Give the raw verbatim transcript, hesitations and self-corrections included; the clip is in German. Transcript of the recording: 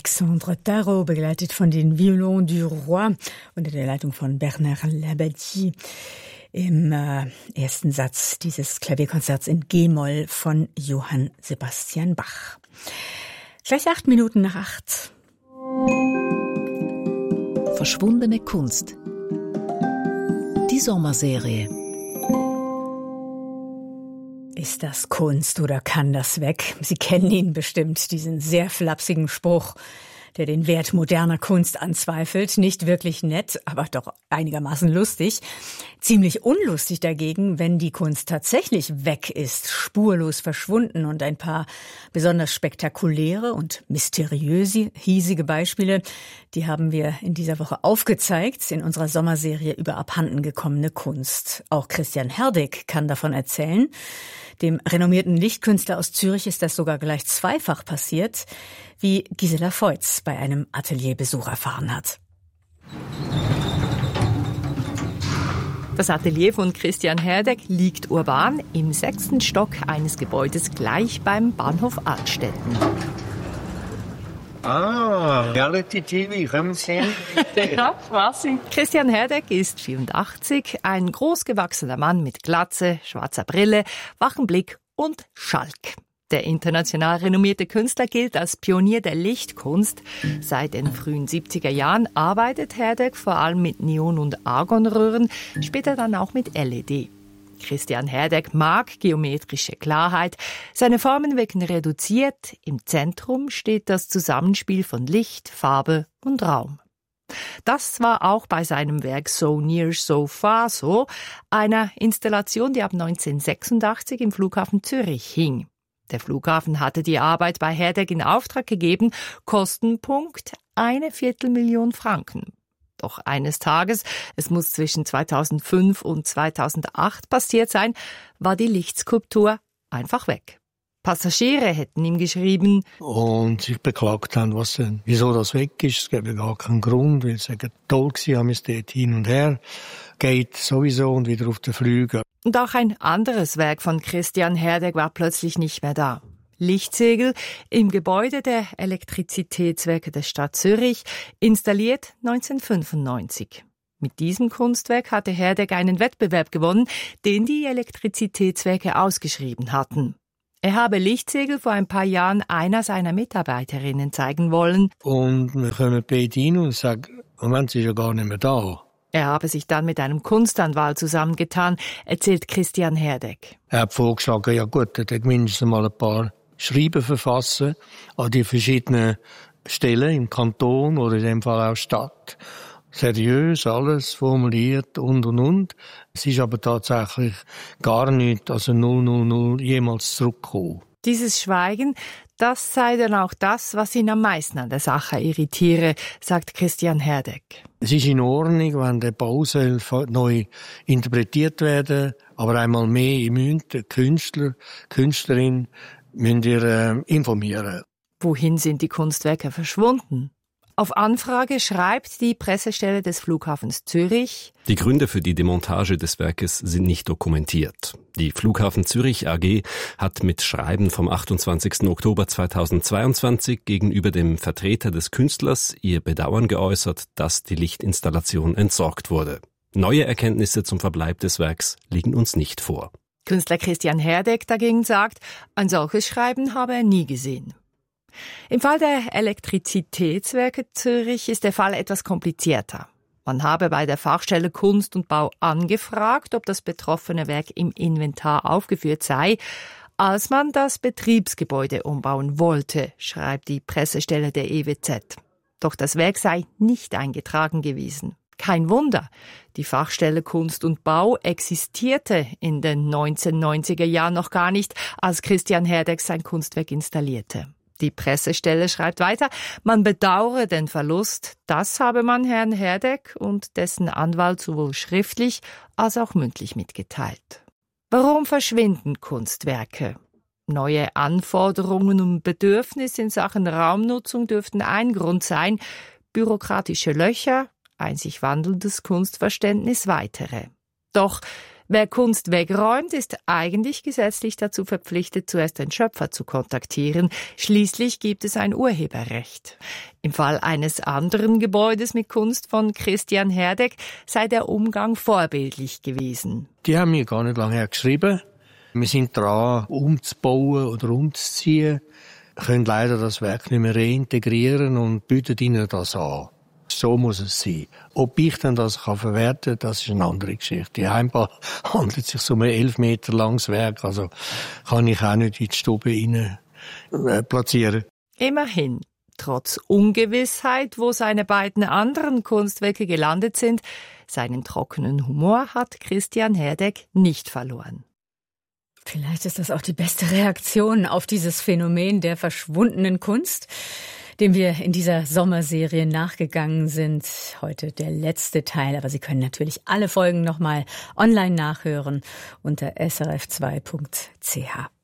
Alexandre Tarot, begleitet von den Violons du Roi unter der Leitung von Bernard Labadie im äh, ersten Satz dieses Klavierkonzerts in G-Moll von Johann Sebastian Bach. Gleich acht Minuten nach acht. Verschwundene Kunst. Die Sommerserie. Ist das Kunst oder kann das weg? Sie kennen ihn bestimmt, diesen sehr flapsigen Spruch, der den Wert moderner Kunst anzweifelt. Nicht wirklich nett, aber doch einigermaßen lustig. Ziemlich unlustig dagegen, wenn die Kunst tatsächlich weg ist, spurlos verschwunden, und ein paar besonders spektakuläre und mysteriöse, hiesige Beispiele, die haben wir in dieser Woche aufgezeigt in unserer Sommerserie über abhanden gekommene Kunst. Auch Christian Herdegg kann davon erzählen. Dem renommierten Lichtkünstler aus Zürich ist das sogar gleich zweifach passiert, wie Gisela Feutz bei einem Atelierbesuch erfahren hat. Das Atelier von Christian Herdegg liegt urban im sechsten Stock eines Gebäudes gleich beim Bahnhof Altstetten. Ah, Reality-T V, kommen Sie hin? Ja, quasi. Christian Herdegg ist vierundachtzig, ein großgewachsener Mann mit Glatze, schwarzer Brille, wachem Blick und Schalk. Der international renommierte Künstler gilt als Pionier der Lichtkunst. Seit den frühen siebziger Jahren arbeitet Herdegg vor allem mit Neon- und Argonröhren, später dann auch mit L E D. Christian Herdegg mag geometrische Klarheit. Seine Formen wirken reduziert. Im Zentrum steht das Zusammenspiel von Licht, Farbe und Raum. Das war auch bei seinem Werk So Near, So Far so, einer Installation, die ab neunzehnhundertsechsundachtzig im Flughafen Zürich hing. Der Flughafen hatte die Arbeit bei Herdegg in Auftrag gegeben. Kostenpunkt eine Viertelmillion Franken. Doch eines Tages, es muss zwischen zweitausendfünf und zweitausendacht passiert sein, war die Lichtskulptur einfach weg. Passagiere hätten ihm geschrieben und sich beklagt haben, was denn, wieso das weg ist. Es gäbe gar keinen Grund, weil es toll war, haben es dort hin und her geht sowieso und wieder auf den Flügen. Und auch ein anderes Werk von Christian Herdegg war plötzlich nicht mehr da. Lichtsegel im Gebäude der Elektrizitätswerke der Stadt Zürich, installiert neunzehnhundertfünfundneunzig. Mit diesem Kunstwerk hatte Herdegg einen Wettbewerb gewonnen, den die Elektrizitätswerke ausgeschrieben hatten. Er habe Lichtsegel vor ein paar Jahren einer seiner Mitarbeiterinnen zeigen wollen. Und wir kommen beide hin und sagen, Moment, sie ist ja gar nicht mehr da. Er habe sich dann mit einem Kunstanwalt zusammengetan, erzählt Christian Herdegg. Er hat vorgeschlagen, ja gut, er hat mindestens mal ein paar Schreiben verfassen an die verschiedenen Stellen im Kanton oder in dem Fall auch Stadt. Seriös, alles formuliert und und und. Es ist aber tatsächlich gar nicht, also null null null jemals zurückgekommen. Dieses Schweigen, das sei dann auch das, was ihn am meisten an der Sache irritiere, sagt Christian Herdegg. Es ist in Ordnung, wenn der Bau soll neu interpretiert werden, aber einmal mehr müssen die Künstler, Künstlerin müssen ihr äh, informieren. Wohin sind die Kunstwerke verschwunden? Auf Anfrage schreibt die Pressestelle des Flughafens Zürich: Die Gründe für die Demontage des Werkes sind nicht dokumentiert. Die Flughafen Zürich A G hat mit Schreiben vom achtundzwanzigsten Oktober zweitausendzweiundzwanzig gegenüber dem Vertreter des Künstlers ihr Bedauern geäußert, dass die Lichtinstallation entsorgt wurde. Neue Erkenntnisse zum Verbleib des Werks liegen uns nicht vor. Künstler Christian Herdegg dagegen sagt, ein solches Schreiben habe er nie gesehen. Im Fall der Elektrizitätswerke Zürich ist der Fall etwas komplizierter. Man habe bei der Fachstelle Kunst und Bau angefragt, ob das betroffene Werk im Inventar aufgeführt sei, als man das Betriebsgebäude umbauen wollte, schreibt die Pressestelle der E W Z. Doch das Werk sei nicht eingetragen gewesen. Kein Wunder, die Fachstelle Kunst und Bau existierte in den neunzehnhundertneunziger Jahren noch gar nicht, als Christian Herdegg sein Kunstwerk installierte. Die Pressestelle schreibt weiter, man bedauere den Verlust. Das habe man Herrn Herdegg und dessen Anwalt sowohl schriftlich als auch mündlich mitgeteilt. Warum verschwinden Kunstwerke? Neue Anforderungen und Bedürfnisse in Sachen Raumnutzung dürften ein Grund sein, bürokratische Löcher, ein sich wandelndes Kunstverständnis weitere. Doch Wer Kunst wegräumt, ist eigentlich gesetzlich dazu verpflichtet, zuerst den Schöpfer zu kontaktieren. Schließlich gibt es ein Urheberrecht. Im Fall eines anderen Gebäudes mit Kunst von Christian Herdegg sei der Umgang vorbildlich gewesen. Die haben mir gar nicht lange her geschrieben. Wir sind dran, umzubauen oder umzuziehen, können leider das Werk nicht mehr reintegrieren und bieten ihnen das an. So muss es sein. Ob ich dann das verwerten kann, das ist eine andere Geschichte. Die Heimbau handelt sich um ein elf Meter langes Werk, also kann ich auch nicht in die Stube rein äh, platzieren. Immerhin, trotz Ungewissheit, wo seine beiden anderen Kunstwerke gelandet sind, seinen trockenen Humor hat Christian Herdegg nicht verloren. Vielleicht ist das auch die beste Reaktion auf dieses Phänomen der verschwundenen Kunst, dem wir in dieser Sommerserie nachgegangen sind. Heute der letzte Teil, aber Sie können natürlich alle Folgen nochmal online nachhören unter s r f zwei punkt c h.